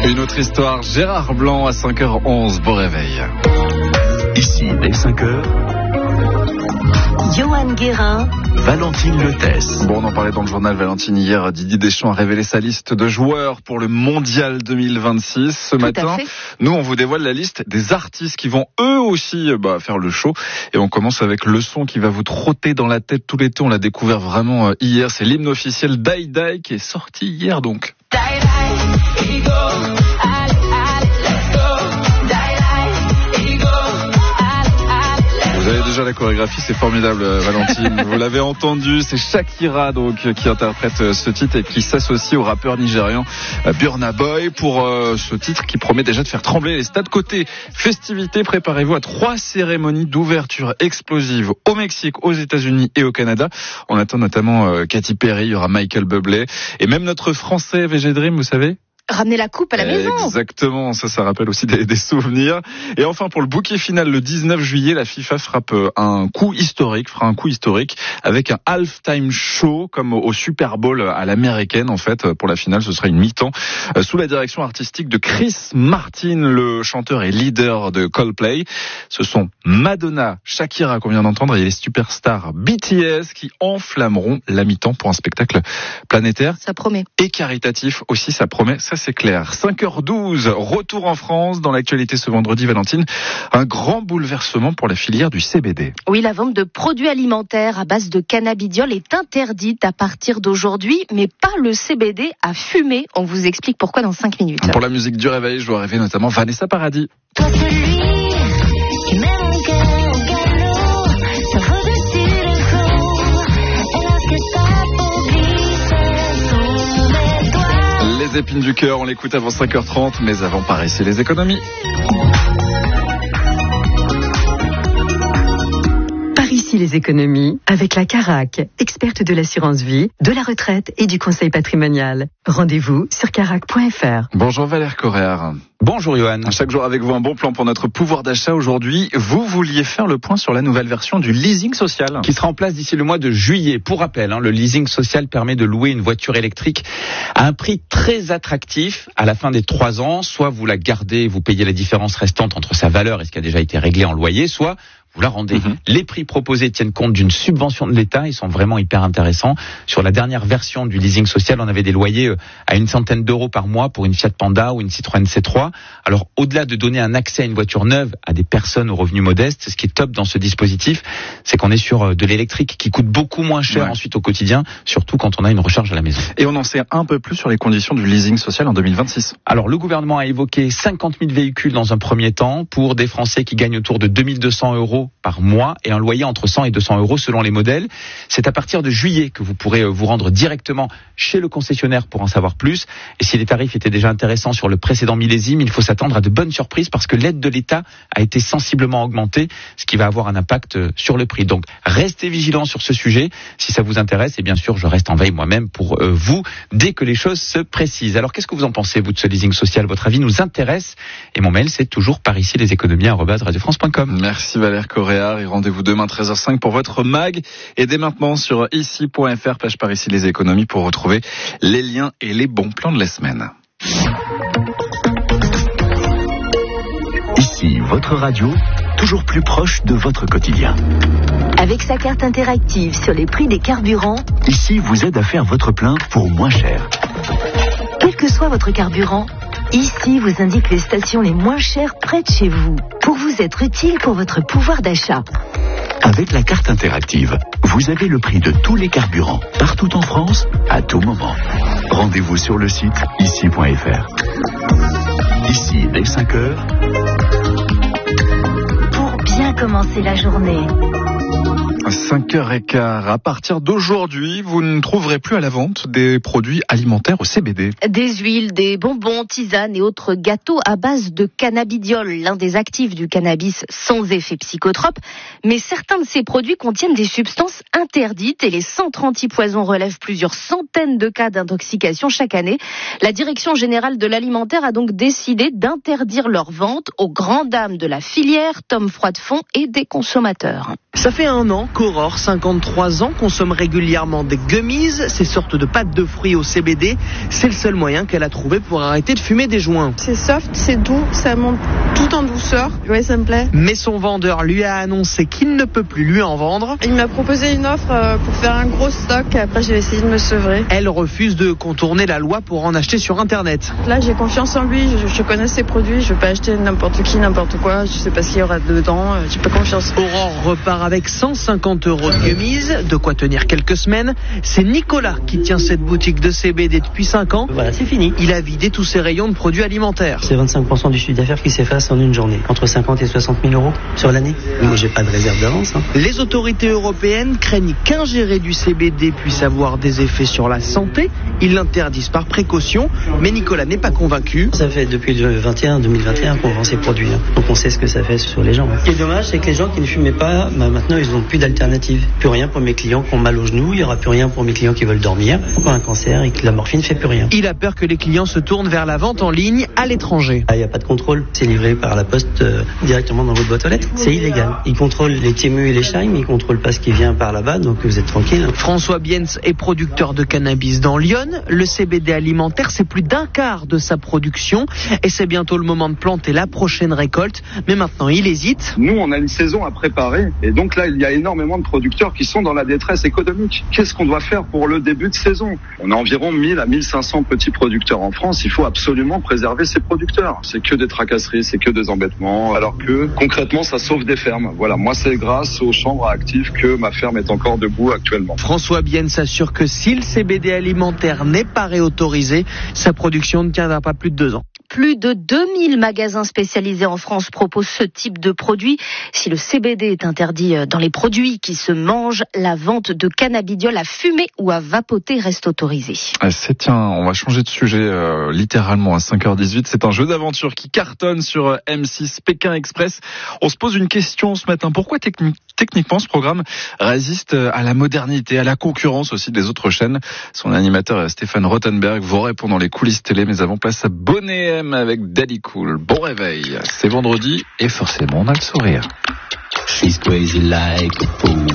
Une autre histoire, Gérard Blanc à 5h11, beau réveil. Ici, dès 5h, Johan Guérin, Valentine Lethès. Bon, on en parlait dans le journal, Valentine. Hier, Didier Deschamps a révélé sa liste de joueurs pour le Mondial 2026. Ce matin, nous, on vous dévoile la liste des artistes qui vont eux aussi faire le show. Et on commence avec le son qui va vous trotter dans la tête tout l'été. On l'a découvert vraiment hier. C'est l'hymne officiel Die Die qui est sorti hier donc. Die, die, here you go. Allez, let's go. Die, die, here you go. Vous avez déjà la chorégraphie, c'est formidable, Valentine. Vous l'avez entendu, c'est Shakira donc qui interprète ce titre et qui s'associe au rappeur nigérian Burna Boy pour ce titre qui promet déjà de faire trembler les stades. Côté festivités, préparez-vous à 3 cérémonies d'ouverture explosives au Mexique, aux États-Unis et au Canada. On attend notamment Katy Perry, il y aura Michael Bublé et même notre français VG Dream, vous savez. Ramener la coupe à la maison. Exactement, ça rappelle aussi des souvenirs. Et enfin, pour le bouquet final, le 19 juillet, la FIFA fera un coup historique avec un halftime show comme au Super Bowl à l'américaine. En fait, pour la finale, ce sera une mi-temps sous la direction artistique de Chris Martin, le chanteur et leader de Coldplay. Ce sont Madonna, Shakira qu'on vient d'entendre et les superstars BTS qui enflammeront la mi-temps pour un spectacle planétaire. Ça promet. Et caritatif aussi, ça promet. Ça, c'est clair. 5h12, retour en France. Dans l'actualité ce vendredi, Valentine, un grand bouleversement pour la filière du CBD. Oui, la vente de produits alimentaires à base de cannabidiol est interdite à partir d'aujourd'hui, mais pas le CBD à fumer. On vous explique pourquoi dans 5 minutes. Pour la musique du réveil, je dois rêver notamment Vanessa Paradis. Toi, celui qui met mon cœur au galop, ça vaut dessus le flots. Et lorsque sa peau glisse sous mes doigts. Les épines du cœur, on l'écoute avant 5h30, mais avant par ici les économies. Par ici les économies, avec la Carac, experte de l'assurance vie, de la retraite et du conseil patrimonial. Rendez-vous sur carac.fr. Bonjour Valère Correa. Bonjour Johan. Chaque jour avec vous un bon plan pour notre pouvoir d'achat. Aujourd'hui, vous vouliez faire le point sur la nouvelle version du leasing social. Qui sera en place d'ici le mois de juillet. Pour rappel, le leasing social permet de louer une voiture électrique à un prix très attractif à la fin des 3 ans. Soit vous la gardez, vous payez la différence restante entre sa valeur et ce qui a déjà été réglé en loyer, soit vous la rendez. Les prix proposés tiennent compte d'une subvention de l'État. Ils sont vraiment hyper intéressants. Sur la dernière version du leasing social, on avait des loyers à une centaine d'euros par mois pour une Fiat Panda ou une Citroën C3. Alors, au-delà de donner un accès à une voiture neuve à des personnes aux revenus modestes, ce qui est top dans ce dispositif, c'est qu'on est sur de l'électrique qui coûte beaucoup moins cher ensuite au quotidien, surtout quand on a une recharge à la maison. Et on en sait un peu plus sur les conditions du leasing social en 2026. Alors, le gouvernement a évoqué 50 000 véhicules dans un premier temps pour des Français qui gagnent autour de 2200 euros par mois et un loyer entre 100 et 200 euros selon les modèles. C'est à partir de juillet que vous pourrez vous rendre directement chez le concessionnaire pour en savoir plus. Et si les tarifs étaient déjà intéressants sur le précédent millésime, il faut s'attendre à de bonnes surprises parce que l'aide de l'État a été sensiblement augmentée, ce qui va avoir un impact sur le prix. Donc, restez vigilants sur ce sujet si ça vous intéresse. Et bien sûr, je reste en veille moi-même pour vous dès que les choses se précisent. Alors, qu'est-ce que vous en pensez, vous, de ce leasing social? Votre avis nous intéresse. Et mon mail, c'est toujours par ici leséconomies@radiofrance.com. Merci Valère Correa. Et rendez-vous demain 13h05 pour votre mag. Et dès maintenant sur ici.fr, page par ici les économies pour retrouver les liens et les bons plans de la semaine. Ici, votre radio, toujours plus proche de votre quotidien. Avec sa carte interactive sur les prix des carburants, Ici vous aide à faire votre plein pour moins cher. quel que soit votre carburant, ici vous indique les stations les moins chères près de chez vous, pour vous être utile pour votre pouvoir d'achat. Avec la carte interactive, vous avez le prix de tous les carburants, partout en France, à tout moment. Rendez-vous sur le site ici.fr. Ici, dès 5h, Pour bien commencer la journée. 5h15. À partir d'aujourd'hui, vous ne trouverez plus à la vente des produits alimentaires au CBD. Des huiles, des bonbons, tisanes et autres gâteaux à base de cannabidiol, l'un des actifs du cannabis sans effet psychotrope. Mais certains de ces produits contiennent des substances interdites et les centres anti-poison relèvent plusieurs centaines de cas d'intoxication chaque année. La Direction générale de l'alimentaire a donc décidé d'interdire leur vente aux grandes dames de la filière, Tom Froidefond et des consommateurs. Ça fait 1 an qu'Aurore, 53 ans, consomme régulièrement des gummies, ces sortes de pâtes de fruits au CBD. C'est le seul moyen qu'elle a trouvé pour arrêter de fumer des joints. C'est soft, c'est doux, ça monte tout en douceur. Ouais, ça me plaît. Mais son vendeur lui a annoncé qu'il ne peut plus lui en vendre. Il m'a proposé une offre pour faire un gros stock. Après, j'ai essayé de me sevrer. Elle refuse de contourner la loi pour en acheter sur Internet. Là, j'ai confiance en lui. Je connais ses produits. Je ne vais pas acheter n'importe qui, n'importe quoi. Je ne sais pas ce qu'il y aura dedans. J'ai pas confiance. Aurore repart avec 150 € de gummies, de quoi tenir quelques semaines. C'est Nicolas qui tient cette boutique de CBD depuis 5 ans. Voilà, c'est fini. Il a vidé tous ses rayons de produits alimentaires. C'est 25% du chiffre d'affaires qui s'efface en une journée. Entre 50 et 60 000 € sur l'année. Moi, j'ai pas de réserve d'avance. Les autorités européennes craignent qu'ingérer du CBD puisse avoir des effets sur la santé. Ils l'interdisent par précaution, mais Nicolas n'est pas convaincu. Ça fait depuis 2021 qu'on vend ces produits. Donc on sait ce que ça fait sur les gens. Ce qui est dommage, c'est que les gens qui ne fumaient pas, maintenant ils n'ont plus d'alternative. Plus rien pour mes clients qui ont mal aux genoux, il n'y aura plus rien pour mes clients qui veulent dormir, qui ont un cancer et que la morphine ne fait plus rien. Il a peur que les clients se tournent vers la vente en ligne à l'étranger. Il n'y a pas de contrôle, c'est livré par la poste directement dans votre boîte aux lettres. C'est illégal. Ils contrôlent les TMU et les Scheim, ils ne contrôlent pas ce qui vient par là-bas, donc vous êtes tranquille. François Biens est producteur de cannabis dans Lyon. Le CBD alimentaire, c'est plus d'un quart de sa production et c'est bientôt le moment de planter la prochaine récolte. Mais maintenant, il hésite. Nous, on a une saison à préparer et donc là, il y a énormément de producteurs qui sont dans la détresse économique. Qu'est-ce qu'on doit faire pour le début de saison? On a environ 1000 à 1500 petits producteurs en France. Il faut absolument préserver ces producteurs. C'est que des tracasseries, c'est que des embêtements, alors que concrètement, ça sauve des fermes. Voilà, moi, c'est grâce aux chambres actives que ma ferme est encore debout actuellement. François Bienne s'assure que si le CBD alimentaire n'est pas réautorisé, sa production ne tiendra pas plus de 2 ans. Plus de 2000 magasins spécialisés en France proposent ce type de produit. Si le CBD est interdit dans les produits qui se mangent, la vente de cannabidiol à fumer ou à vapoter reste autorisée. On va changer de sujet littéralement à 5h18. C'est un jeu d'aventure qui cartonne sur M6 Pékin Express. On se pose une question ce matin. Pourquoi techniquement ce programme résiste à la modernité, à la concurrence aussi des autres chaînes? Son animateur Stéphane Rothenberg vous répond dans les coulisses télé, mais avant place à Bonnet M avec Daddy Cool. Bon réveil, c'est vendredi et forcément on a le sourire. She's crazy like a fool.